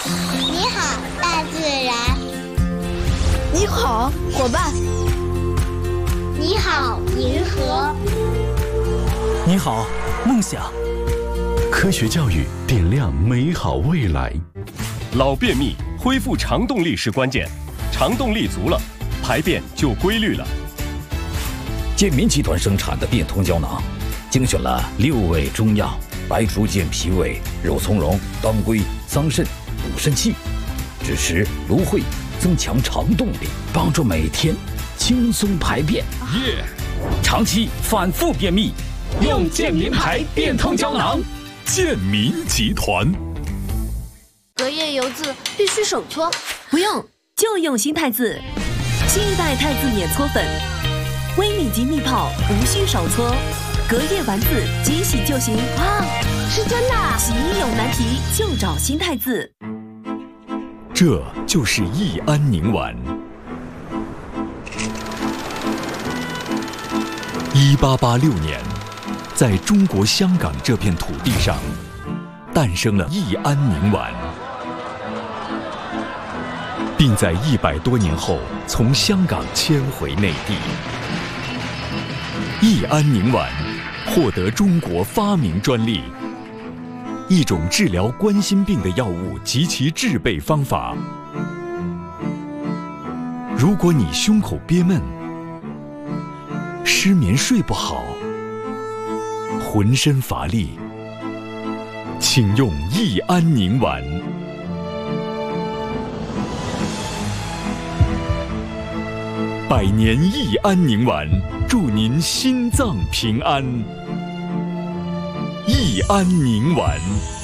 你好，大自然。 你好，伙伴。 你好，银河。 你好，梦想。 科学教育点亮美好未来。 老便秘，恢复肠动力是关键，肠动力足了，排便就规律了。 健民集团生产的变通胶囊，精选了6味中药：白术健脾胃、肉苁蓉、当归、桑葚、补肾气，支持芦荟，增强肠动力，帮助每天轻松排便。长期反复便秘，用健民牌变通胶囊。 健民集团。 隔夜油渍必须手搓， 不用，就用新太子，新一代太子免搓粉，微米级密泡，无需手搓，隔夜丸子即洗就行。 哇，是真的！ 洗衣有难题就找新太子。 这就是益安宁丸。1886年，在中国香港这片土地上，诞生了益安宁丸，并在100多年后从香港迁回内地。益安宁丸获得中国发明专利，一种治疗冠心病的药物及其制备方法。如果你胸口憋闷、失眠睡不好、浑身乏力，请用益安宁丸。100年益安宁丸，祝您心脏平安。益安宁丸。